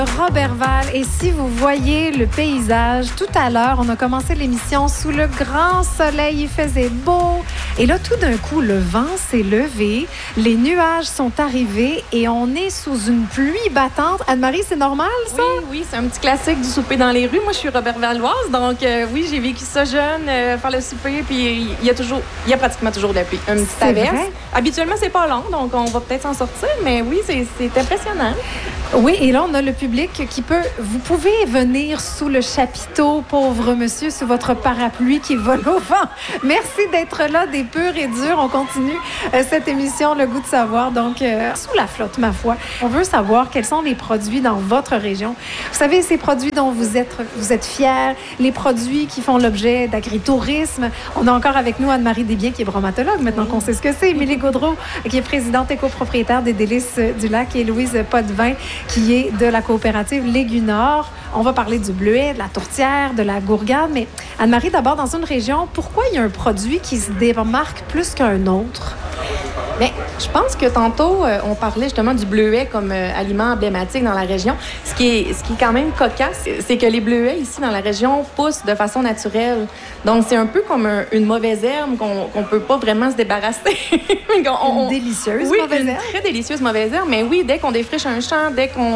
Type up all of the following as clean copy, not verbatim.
Roberval, et si vous voyez le paysage, tout à l'heure, on a commencé l'émission sous le grand soleil, il faisait beau, et là, tout d'un coup, le vent s'est levé, les nuages sont arrivés, et on est sous une pluie battante. Anne-Marie, c'est normal, ça? Oui, c'est un petit classique du souper dans les rues. Moi, je suis robervaloise, donc oui, j'ai vécu ça jeune, faire le souper, puis il y a pratiquement toujours de la pluie. Une petite averse. Habituellement, c'est pas long, donc on va peut-être s'en sortir, mais oui, c'est impressionnant. Oui, et là, on a le public qui peut... Vous pouvez venir sous le chapiteau, pauvre monsieur, sous votre parapluie qui vole au vent. Merci d'être là, des purs et durs. On continue cette émission, Le goût de savoir, donc sous la flotte, ma foi. On veut savoir quels sont les produits dans votre région. Vous savez, ces produits dont vous êtes fiers, les produits qui font l'objet d'agritourisme. On a encore avec nous Anne-Marie Desbiens, qui est bromatologue, maintenant qu'on sait ce que c'est. Émilie Gaudreau, qui est présidente et copropriétaire des Délices du Lac, et Louise Potvin, qui est de la coopérative Légunor. On va parler du bleuet, de la tourtière, de la gourgane. Mais Anne-Marie, d'abord, dans une région, pourquoi il y a un produit qui se démarque plus qu'un autre? Bien, je pense que tantôt, on parlait justement du bleuet comme aliment emblématique dans la région. Ce qui est quand même cocasse, c'est que les bleuets ici dans la région poussent de façon naturelle. Donc, c'est un peu comme une mauvaise herbe qu'on peut pas vraiment se débarrasser. Une délicieuse mauvaise herbe? Oui, très délicieuse mauvaise herbe. Mais oui, dès qu'on défriche un champ, dès qu'il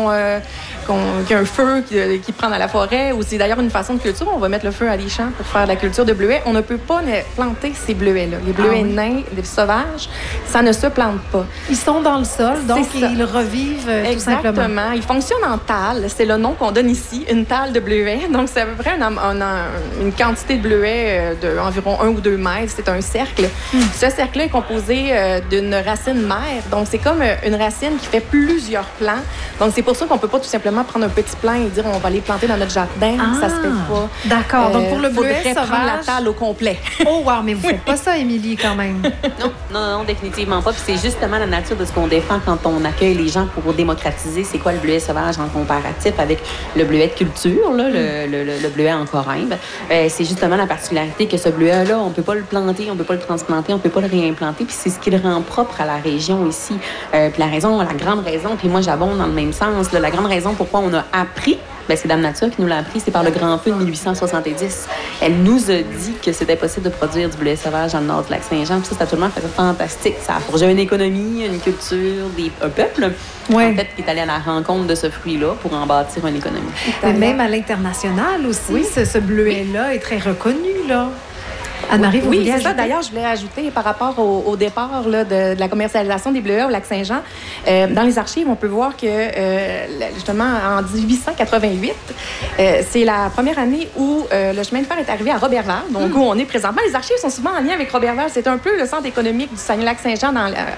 y a un feu qui prend dans la forêt, ou c'est d'ailleurs une façon de culture, on va mettre le feu à des champs pour faire de la culture de bleuets. On ne peut pas planter ces bleuets-là. Les bleuets nains, les sauvages, ça ne se plante pas. Ils sont dans le sol, donc ils revivent tout simplement. Exactement. Ils fonctionnent en talle. C'est le nom qu'on donne ici, une talle de bleuets. Donc, c'est à peu près une quantité de bleuets d'environ 1 ou 2 mètres. C'est un cercle. Ce cercle-là est composé d'une racine mère. Donc, c'est comme une racine qui fait plusieurs plants. Donc, c'est pour ça qu'on ne peut pas tout simplement prendre un petit plant et dire on va les planter dans notre jardin. Ça se fait pas. D'accord. Donc, pour le bleuet sauvage... prendre la talle au complet. Oh, wow, mais vous faites pas ça, Émilie, quand même. Non, définitivement pas. Puis c'est justement la nature de ce qu'on défend quand on accueille les gens pour démocratiser c'est quoi le bleuet sauvage en comparatif avec le bleuet de culture, là, le bleuet en corymbe. C'est justement la particularité que ce bleuet-là, on peut pas le planter, on peut pas le transplanter, on peut pas le réimplanter. Puis c'est ce qui le rend propre à la région ici. Puis la grande raison, puis moi j'abonde dans le même sens, là, la grande raison pourquoi on a appris, c'est Dame Nature qui nous l'a appris, c'est par le grand feu de 1870. Elle nous a dit que c'était possible de produire du bleuet sauvage dans le nord du lac Saint-Jean. Puis ça absolument fait fantastique. Ça a forgé une économie, une culture, un peuple, en fait, qui est allé à la rencontre de ce fruit-là pour en bâtir une économie. Et même à l'international aussi, ce bleuet-là est très reconnu, là. Anne-Marie, vous vouliez c'est ajouter? ça. D'ailleurs, je voulais ajouter par rapport au départ là, de la commercialisation des bleuets au lac Saint-Jean. Dans les archives, on peut voir que, justement, en 1888, c'est la première année où le chemin de fer est arrivé à Roberval, donc où on est présentement. Les archives sont souvent en lien avec Roberval. C'est un peu le centre économique du Saguenay-Lac-Saint-Jean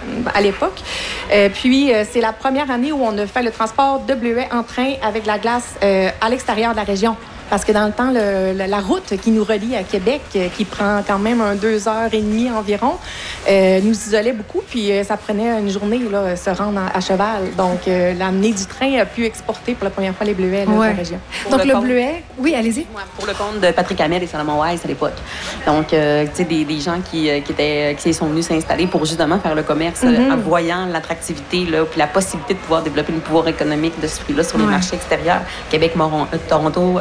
à l'époque. Puis, c'est la première année où on a fait le transport de bleuets en train avec la glace à l'extérieur de la région. Parce que dans le temps, la route qui nous relie à Québec, qui prend quand même 2h30 environ, nous isolait beaucoup. Puis ça prenait une journée là, se rendre à cheval. Donc, l'amener du train a pu exporter pour la première fois les bleuets de la région. Donc, le bleuet... Oui, allez-y. Pour le compte de Patrick Hamel et Salomon Wise à l'époque. Donc, tu sais, des gens qui sont venus s'installer pour justement faire le commerce en voyant l'attractivité là, puis la possibilité de pouvoir développer le pouvoir économique de ce fruit-là sur les marchés extérieurs. Québec, Toronto...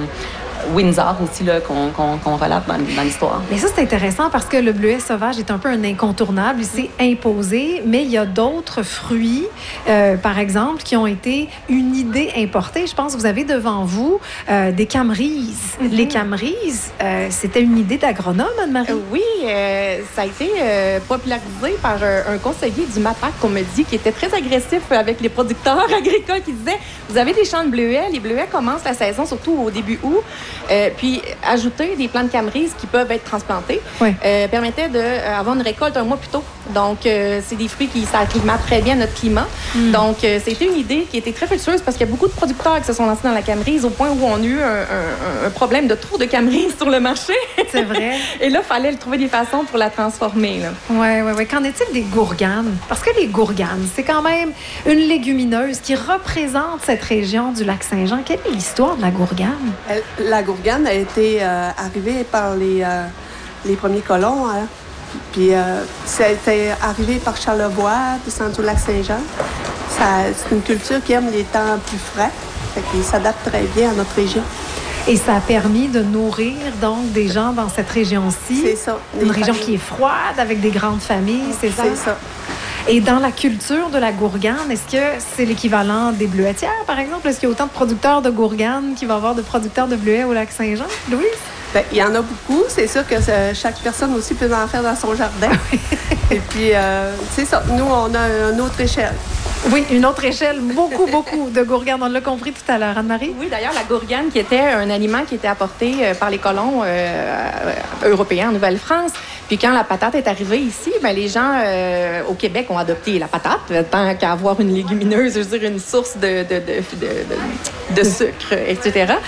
Windsor aussi, là, qu'on relate dans l'histoire. Mais ça, c'est intéressant parce que le bleuet sauvage est un peu un incontournable. Il s'est imposé, mais il y a d'autres fruits, par exemple, qui ont été une idée importée. Je pense que vous avez devant vous des camerises. Les camerises, c'était une idée d'agronome, Anne-Marie? Oui, ça a été popularisé par un conseiller du MAPAC, qu'on me dit, qui était très agressif avec les producteurs agricoles, qui disait, vous avez des champs de bleuets, les bleuets commencent la saison, surtout au début août, puis ajouter des plants de camerise qui peuvent être transplantés permettait d'avoir une récolte un mois plus tôt. Donc, c'est des fruits qui s'acclimatent très bien à notre climat. Donc, c'était une idée qui était très fructueuse parce qu'il y a beaucoup de producteurs qui se sont lancés dans la camerise au point où on a eu un problème de trop de camerise sur le marché. C'est vrai. Et là, il fallait trouver des façons pour la transformer. Oui. Qu'en est-il des gourganes? Parce que les gourganes, c'est quand même une légumineuse qui représente cette région du lac Saint-Jean. Quelle est l'histoire de la gourgane? La gourgane a été arrivée par les premiers colons. Puis, c'était arrivé par Charlevoix, descendu au lac Saint-Jean. C'est une culture qui aime les temps plus frais. Fait qu'il s'adapte très bien à notre région. Et ça a permis de nourrir donc des gens dans cette région-ci. C'est ça. Une région qui est froide, avec des grandes familles, c'est ça? C'est ça. Et dans la culture de la gourgane, est-ce que c'est l'équivalent des bleuetières, par exemple? Est-ce qu'il y a autant de producteurs de gourgane qu'il va y avoir de producteurs de bleuets au lac Saint-Jean? Louise? Bien, il y en a beaucoup. C'est sûr que chaque personne aussi peut en faire dans son jardin. Et puis, c'est ça. Nous, on a une autre échelle. Oui, une autre échelle. Beaucoup, beaucoup de gourgane. On l'a compris tout à l'heure. Anne-Marie? Oui, d'ailleurs, la gourgane qui était un aliment qui était apporté par les colons européens en Nouvelle-France. Puis quand la patate est arrivée ici, bien, les gens au Québec ont adopté la patate, tant qu'à avoir une légumineuse, je veux dire, une source de sucre, etc.